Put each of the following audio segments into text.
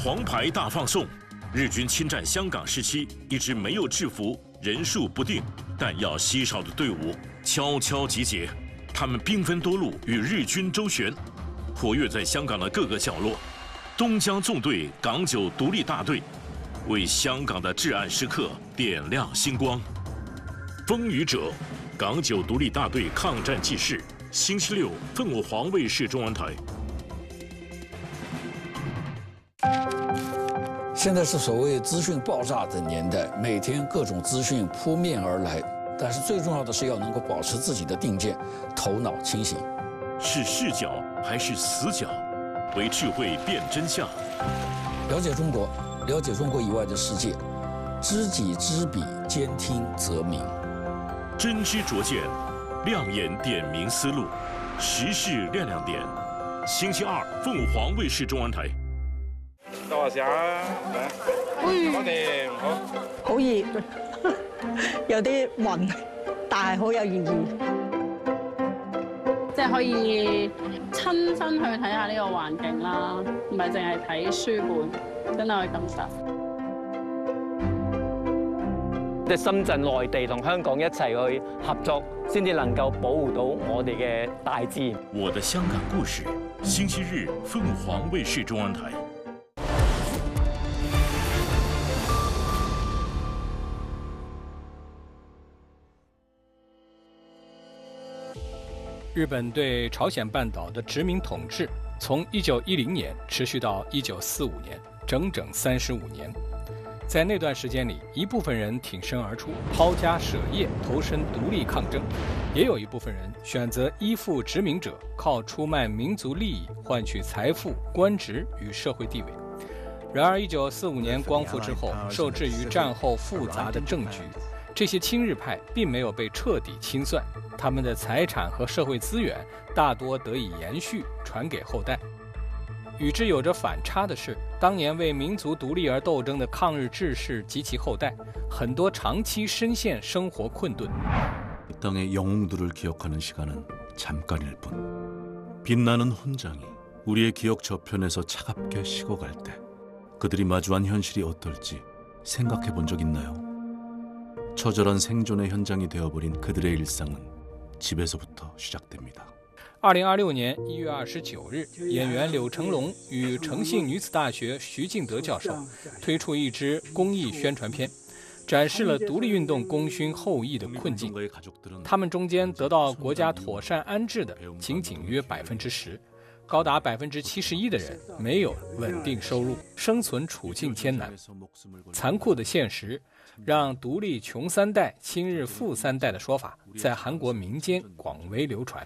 黄牌大放送，日军侵占香港时期，一支没有制服、人数不定、弹药稀少的队伍悄悄集结，他们兵分多路与日军周旋，活跃在香港的各个角落。东江纵队港九独立大队为香港的至暗时刻点亮星光。风雨者，港九独立大队抗战纪事，星期六凤凰黄卫视中文台。 现在是所谓资讯爆炸的年代，每天各种资讯扑面而来，但是最重要的是要能够保持自己的定见，头脑清醒。 是视角还是死角？为智慧辨真相。 了解中国，了解中国以外的世界，知己知彼，兼听则明。 真知灼见，亮眼点明思路，时事亮亮点。星期二，凤凰卫視中文台。 多謝啊！我哋好。 好熱，有啲暈，但係好有意義。 即係可以親身去睇下呢個環境啦，唔係淨係睇書本，真係去感受。 即係深圳、內地同香港一齊去合作，先至能夠保護到我哋嘅大自然。 我的香港故事，星期日鳳凰衛視中文台。 日本对朝鲜半岛的殖民统治从1910年持续到1945年，整整35年。在那段时间里，一部分人挺身而出，抛家舍业，投身独立抗争；也有一部分人选择依附殖民者，靠出卖民族利益换取财富、官职与社会地位。然而，1945年光复之后，受制于战后复杂的政局，这些亲日派并没有被彻底清算，他们的财产和社会资源大多得以延续，传给后代。与之有着反差的是，当年为民族独立而斗争的抗日志士及其后代，很多长期深陷生活困顿。 땅의 영웅들을 기억하는 시간은 잠깐일 뿐. 빛나는 훈장이 우리의 기억 저편에서 차갑게 식어갈 때 그들이 마주한 현실이 어떨지 생각해 본 적 있나요? 처절한 생존의 현장이 되어버린 그들의 일상은 집에서부터 시작됩니다. 2026年1月29日，演员柳成龙与诚信女子大学徐敬德教授推出一支公益宣传片，展示了独立运动功勋后裔的困境。他们中间得到国家妥善安置的仅约10%，高达71%的人没有稳定收入，生存处境艰难。残酷的现实让独立穷三代、亲日富三代的说法在韩国民间广为流传。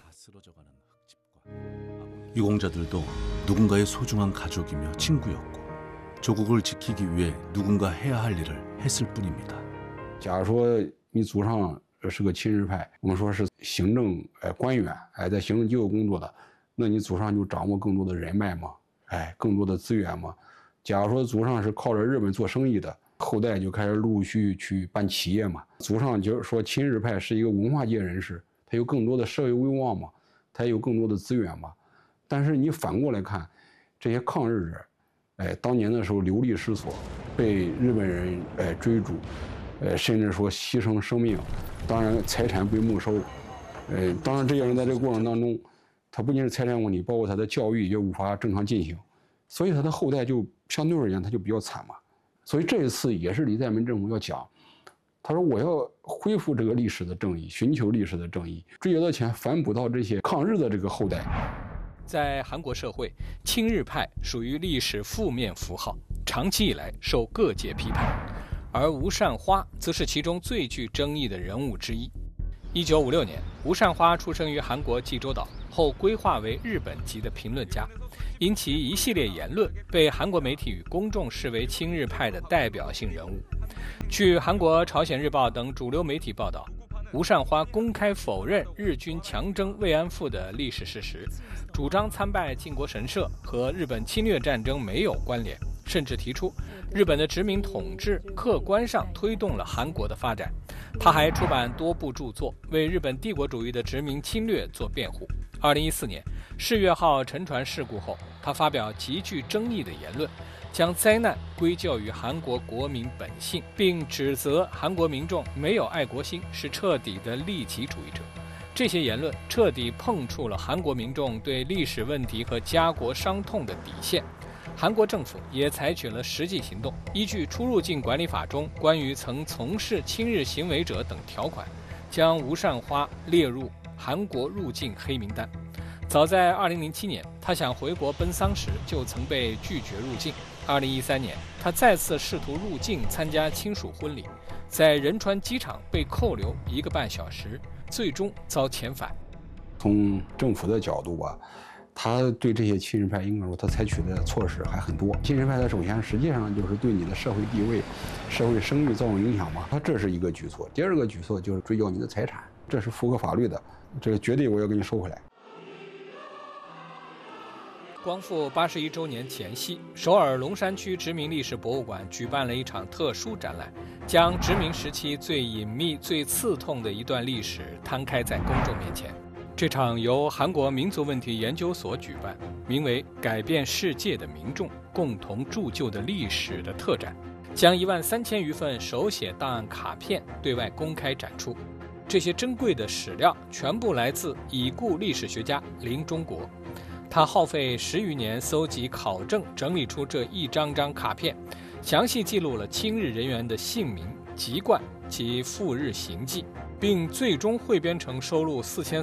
유공자들도 누군가의 소중한 가족이며 친구였고 조국을 지키기 위해 누군가 해야 할 일을 했을 뿐입니다. 假如说你祖上是个亲日派，我们说是行政官员，在行政机构工作的，那你祖上就掌握更多的人脉嘛，更多的资源嘛。假如说祖上是靠着日本做生意的，后代就开始陆续去办企业嘛。祖上就是说亲日派是一个文化界人士，他有更多的社会威望嘛，他有更多的资源嘛。 但是你反过来看，这些抗日者，当年的时候流离失所，被日本人追逐，甚至说牺牲生命，当然财产被没收，当然这些人在这个过程当中，他不仅是财产问题，包括他的教育也无法正常进行，所以他的后代就相对而言他就比较惨嘛。所以这一次也是李在明政府要讲，他说我要恢复这个历史的正义，寻求历史的正义，追究的钱反哺到这些抗日的这个后代。 在韩国社会，亲日派属于历史负面符号，长期以来受各界批判，而吴善花则是其中最具争议的人物之一。1956年，吴善花出生于韩国济州岛，后归化为日本籍的评论家，因其一系列言论被韩国媒体与公众视为亲日派的代表性人物。据韩国《朝鲜日报》等主流媒体报道， 吴善花公开否认日军强征慰安妇的历史事实，主张参拜靖国神社和日本侵略战争没有关联，甚至提出日本的殖民统治客观上推动了韩国的发展。他还出版多部著作，为日本帝国主义的殖民侵略做辩护。 2014年世越号沉船事故后，他发表极具争议的言论，将灾难归咎于韩国国民本性，并指责韩国民众没有爱国心，是彻底的利己主义者。这些言论彻底碰触了韩国民众对历史问题和家国伤痛的底线。韩国政府也采取了实际行动，依据出入境管理法中关于曾从事亲日行为者等条款，将吴善花列入韩国入境黑名单。早在2007年，他想回国奔丧时就曾被拒绝入境。2013年，他再次试图入境参加亲属婚礼，在仁川机场被扣留1个半小时，最终遭遣返。 从政府的角度吧，他对这些亲日派应该说他采取的措施还很多。亲日派他首先实际上就是对你的社会地位、社会声誉造成影响嘛，他这是一个举措。第二个举措就是追缴你的财产，这是符合法律的，这个绝对我要给你收回来。 光复81周年前夕，首尔龙山区殖民历史博物馆举办了一场特殊展览，将殖民时期最隐秘、最刺痛的一段历史摊开在公众面前。这场由韩国民族问题研究所举办，名为“改变世界的民众共同铸就的历史”的特展，将13000余份手写档案卡片对外公开展出。这些珍贵的史料全部来自已故历史学家林中国。他耗费10余年搜集考证，整理出这一张张卡片，详细记录了亲日人员的姓名、籍贯及赴日行迹，并最终汇编成收录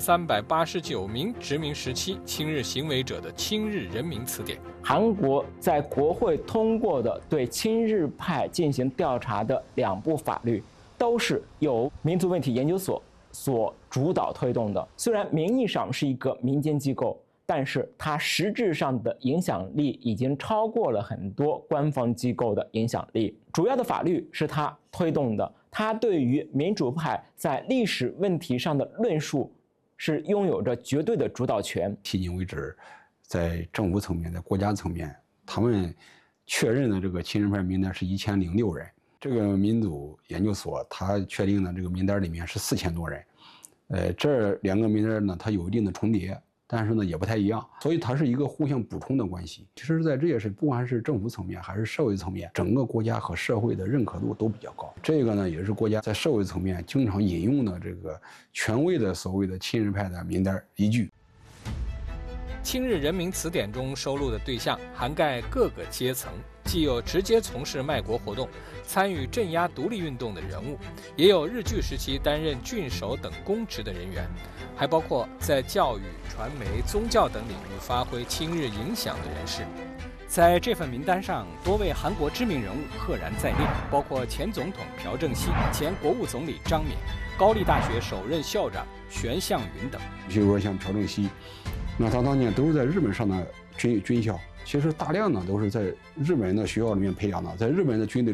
4389名殖民时期亲日行为者的亲日人民词典。 韩国在国会通过的对亲日派进行调查的2部法律，都是由民族问题研究所所主导推动的。虽然名义上是一个民间机构，但是它实质上的影响力已经超过了很多官方机构的影响力。主要的法律是它推动的，它对于民主派在历史问题上的论述是拥有着绝对的主导权。 迄今为止，在政府层面、在国家层面，他们确认的这个亲日派名单是1006人。这个民族研究所它确定的这个名单里面是4000多人。这2个名单呢，它有一定的重叠。但是呢，也不太一样，所以它是一个互相补充的关系。其实，在这也是不管是政府层面还是社会层面，整个国家和社会的认可度都比较高。这个呢，也是国家在社会层面经常引用的这个权威的所谓的亲日派的名单依据。 亲日人民词典中收录的对象涵盖各个阶层，既有直接从事卖国活动、参与镇压独立运动的人物，也有日据时期担任郡守等公职的人员，还包括在教育、传媒、宗教等领域发挥亲日影响的人士。在这份名单上，多位韩国知名人物赫然在列，包括前总统朴正熙、前国务总理张冕、高丽大学首任校长玄向云等。 比如说像朴正熙，那他当年都是在日本上的军校，其实大量的都是在日本的学校里面培养的，在日本的军队